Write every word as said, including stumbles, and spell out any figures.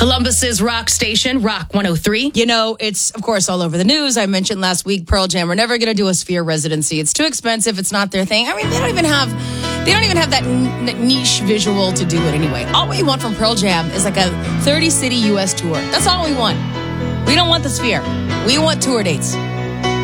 Columbus's rock station, Rock one oh three. You know, it's, of course, all over the news. I mentioned last week, Pearl Jam are never going to do a Sphere residency. It's too expensive. It's not their thing. I mean, they don't even have, they don't even have that n- niche visual to do it anyway. All we want from Pearl Jam is like a thirty-city U S tour. That's all we want. We don't want the Sphere. We want tour dates.